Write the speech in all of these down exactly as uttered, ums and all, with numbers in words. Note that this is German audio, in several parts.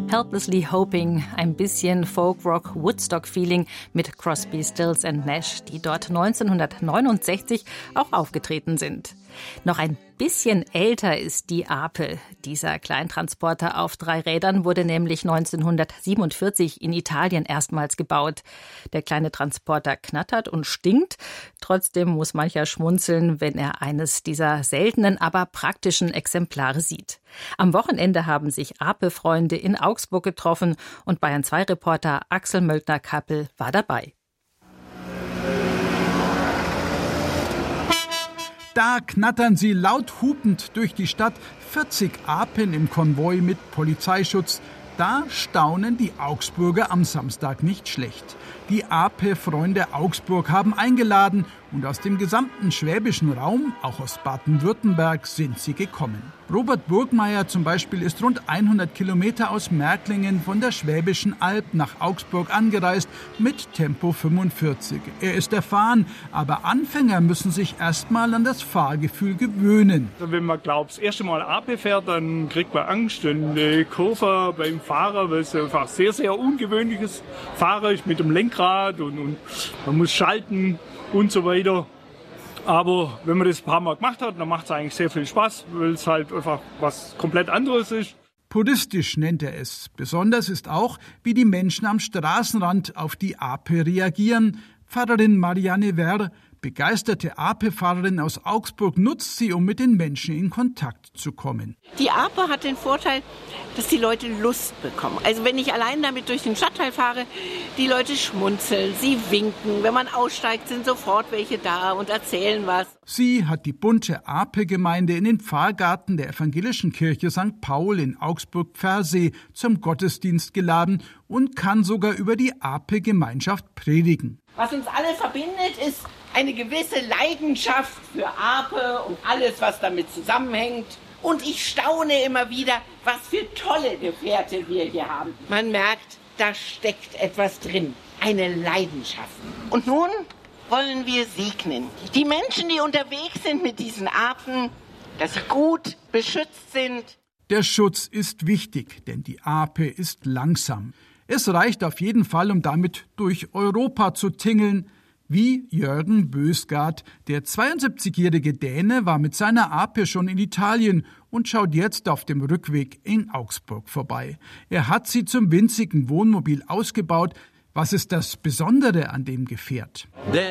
Helplessly Hoping, ein bisschen Folk-Rock-Woodstock-Feeling mit Crosby, Stills and Nash, die dort neunzehnhundertneunundsechzig auch aufgetreten sind. Noch ein bisschen älter ist die Ape. Dieser Kleintransporter auf drei Rädern wurde nämlich neunzehnhundertsiebenundvierzig in Italien erstmals gebaut. Der kleine Transporter knattert und stinkt. Trotzdem muss mancher schmunzeln, wenn er eines dieser seltenen, aber praktischen Exemplare sieht. Am Wochenende haben sich Ape-Freunde in Augsburg getroffen und Bayern zwei Reporter Axel Möldner-Kappel war dabei. Da knattern sie laut hupend durch die Stadt, vierzig Apen im Konvoi mit Polizeischutz. Da staunen die Augsburger am Samstag nicht schlecht. Die Ape-Freunde Augsburg haben eingeladen und aus dem gesamten schwäbischen Raum, auch aus Baden-Württemberg, sind sie gekommen. Robert Burgmeier zum Beispiel ist rund hundert Kilometer aus Märklingen von der Schwäbischen Alb nach Augsburg angereist mit Tempo fünfundvierzig. Er ist erfahren, aber Anfänger müssen sich erstmal an das Fahrgefühl gewöhnen. Wenn man glaubt, das erste Mal Ape fährt, dann kriegt man Angst und eine Kurve beim Fahrer, weil es einfach sehr, sehr ungewöhnliches Fahren ist mit dem Lenkrad und, und man muss schalten und so weiter. Aber wenn man das ein paar Mal gemacht hat, dann macht es eigentlich sehr viel Spaß, weil es halt einfach was komplett anderes ist. Puristisch nennt er es. Besonders ist auch, wie die Menschen am Straßenrand auf die Ape reagieren. Pfarrerin Marianne Werr, begeisterte Ape-Fahrerin aus Augsburg, nutzt sie, um mit den Menschen in Kontakt zu kommen. Die Ape hat den Vorteil, dass die Leute Lust bekommen. Also wenn ich allein damit durch den Stadtteil fahre, die Leute schmunzeln, sie winken. Wenn man aussteigt, sind sofort welche da und erzählen was. Sie hat die bunte Ape-Gemeinde in den Pfarrgarten der evangelischen Kirche Sankt Paul in Augsburg-Pfersee zum Gottesdienst geladen und kann sogar über die Ape-Gemeinschaft predigen. Was uns alle verbindet, ist eine gewisse Leidenschaft für Ape und alles, was damit zusammenhängt. Und ich staune immer wieder, was für tolle Gefährte wir hier haben. Man merkt, da steckt etwas drin, eine Leidenschaft. Und nun wollen wir segnen die Menschen, die unterwegs sind mit diesen Apen, dass sie gut beschützt sind. Der Schutz ist wichtig, denn die Ape ist langsam. Es reicht auf jeden Fall, um damit durch Europa zu tingeln, wie Jürgen Bösgard. Der zweiundsiebzigjährige Däne war mit seiner Ape schon in Italien und schaut jetzt auf dem Rückweg in Augsburg vorbei. Er hat sie zum winzigen Wohnmobil ausgebaut. Was ist das Besondere an dem Gefährt?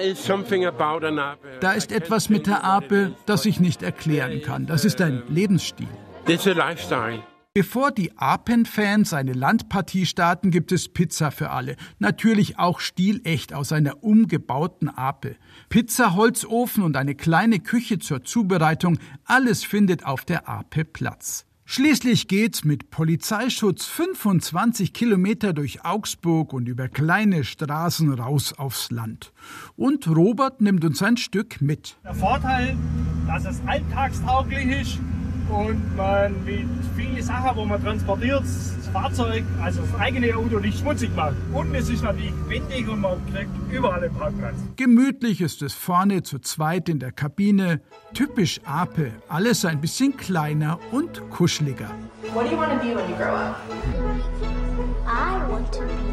Da ist etwas mit der Ape, das ich nicht erklären kann. Das ist ein Lebensstil. Bevor die Apen-Fans eine Landpartie starten, gibt es Pizza für alle. Natürlich auch stilecht aus einer umgebauten Ape. Pizza, Holzofen und eine kleine Küche zur Zubereitung, alles findet auf der Ape Platz. Schließlich geht's mit Polizeischutz fünfundzwanzig Kilometer durch Augsburg und über kleine Straßen raus aufs Land. Und Robert nimmt uns ein Stück mit. Der Vorteil, dass es alltagstauglich ist und man mit vielen Sachen, wo man transportiert, das Fahrzeug, also das eigene Auto, nicht schmutzig macht. Und es ist natürlich wendig und man kriegt überall einen Parkplatz. Gemütlich ist es vorne zu zweit in der Kabine. Typisch Ape, alles ein bisschen kleiner und kuscheliger. What do you want to be when you grow up? I want to be